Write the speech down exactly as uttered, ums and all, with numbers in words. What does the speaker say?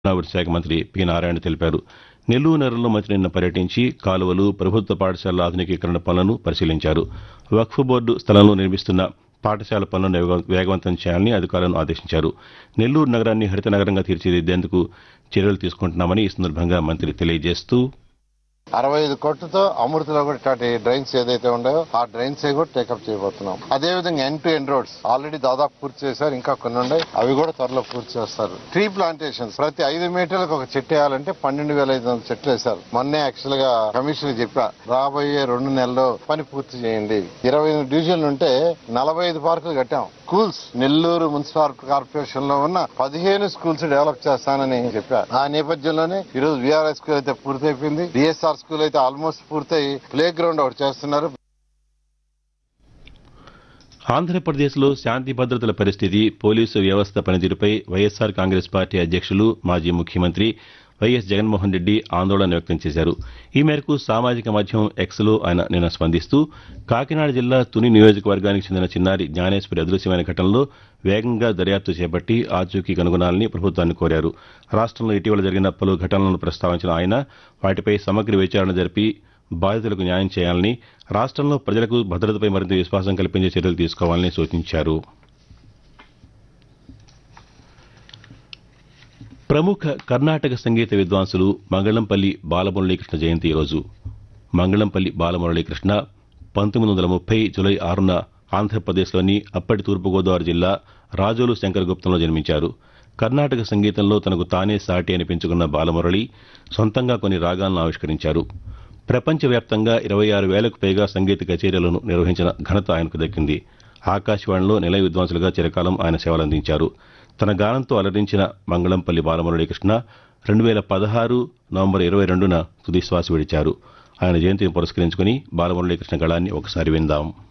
గ్రామీణాభివృద్ధి శాఖ మంత్రి పి నారాయణ తెలిపారు. నెల్లూరు నగరంలో మంత్రి నిన్న పర్యటించి కాలువలు, ప్రభుత్వ పాఠశాలల ఆధునికీకరణ పనులను పరిశీలించారు. వక్ఫ్ బోర్డు స్థలంలో నిర్మిస్తున్న పాఠశాల పనులను వేగ- వేగవంతం చేయాలని అధికారులను ఆదేశించారు. నెల్లూరు నగరాన్ని హరిత నగరంగా తీర్చిదిద్దేందుకు చర్యలు తీసుకుంటున్నామని ఈ సందర్భంగా మంత్రి తెలియజేస్తూ అరవై ఐదు కోట్లతో అమృతలో కూడా ఇట్లాంటి డ్రైన్స్ ఏదైతే ఉన్నాయో ఆ డ్రైన్స్ కూడా టేకప్ చేయబోతున్నాం. అదే విధంగా end to end roads already దాదాపు పూర్తి చేశారు, ఇంకా కొన్ని ఉన్నాయి, అవి కూడా త్వరలో పూర్తి చేస్తారు. ట్రీ ప్లాంటేషన్స్ ప్రతి ఐదు మీటర్లకు ఒక చెట్టు వేయాలంటే పన్నెండు వేల ఐదు వందల చెట్లు వేశారు. మొన్నే యాక్చువల్ గా కమిషన్ చెప్పా, రాబోయే రెండు నెలల్లో పని పూర్తి చేయండి. ఇరవై ఎనిమిది డివిజన్లు ఉంటే నలభై ఐదు పార్కులు కట్టాం. స్కూల్స్ నెల్లూరు మున్సిపల్ కార్పొరేషన్ లో ఉన్న పదిహేను స్కూల్స్ డెవలప్ చేస్తానని చెప్పా. ఆ నేపథ్యంలోనే ఈ రోజు విఆర్ఐ స్కూల్ అయితే పూర్తయిపోయింది, డిఎస్ఆర్ స్కూల్ అయితే ఆల్మోస్ట్ పూర్తయి ప్లే గ్రౌండ్ ఒకటి చేస్తున్నారు. ఆంధ్రప్రదేశ్లో శాంతి భద్రతల పరిస్థితి, పోలీసు వ్యవస్థ పనితీరుపై వైఎస్సార్ కాంగ్రెస్ పార్టీ అధ్యక్షులు, మాజీ ముఖ్యమంత్రి వైఎస్ జగన్మోహన్ రెడ్డి ఆందోళన వ్యక్తం చేశారు. ఈ మేరకు సామాజిక మాధ్యమం ఎక్స్లో ఆయన నిన్న స్పందిస్తూ కాకినాడ జిల్లా తుని నియోజకవర్గానికి చెందిన చిన్నారి జ్ఞానేశ్వరి అదృశ్యమైన ఘటనలో వేగంగా దర్యాప్తు చేపట్టి ఆచూకీ కనుగొనాలని ప్రభుత్వాన్ని కోరారు. రాష్ట్రంలో ఇటీవల జరిగిన పలు ఘటనలను ప్రస్తావించిన ఆయన వాటిపై సమగ్ర విచారణ జరిపి బాధితులకు న్యాయం చేయాలని, రాష్ట్రంలో ప్రజలకు భద్రతపై మరింత విశ్వాసం కల్పించే చర్యలు తీసుకోవాలని సూచించారు. ప్రముఖ కర్ణాటక సంగీత విద్వాంసులు మంగళంపల్లి బాలమురళీకృష్ణ జయంతి ఈరోజు. మంగళంపల్లి బాలమురళీకృష్ణ పంతొమ్మిది వందల ముప్పై జూలై ఆరున ఆంధ్రప్రదేశ్లోని అప్పటి తూర్పుగోదావరి జిల్లా రాజోలు శంకరగుప్తంలో జన్మించారు. కర్ణాటక సంగీతంలో తనకు తానే సాటి అనిపించుకున్న బాలమురళి సొంతంగా కొన్ని రాగాలను ఆవిష్కరించారు. ప్రపంచవ్యాప్తంగా ఇరవై ఆరు వేలకు పైగా సంగీత కచేరీలను నిర్వహించిన ఘనత ఆయనకు దక్కింది. ఆకాశవాణిలో నిలయ విద్వాంసులుగా చిరకాలం ఆయన సేవలందించారు. తన గానంతో అలరించిన మంగళంపల్లి బాలమురళీకృష్ణ రెండు వేల పదహారు నవంబర్ ఇరవై రెండున తుదిశ్వాస విడిచారు. ఆయన జయంతిని పురస్కరించుకుని బాలమురళీకృష్ణ గళాన్ని ఒకసారి విందాం.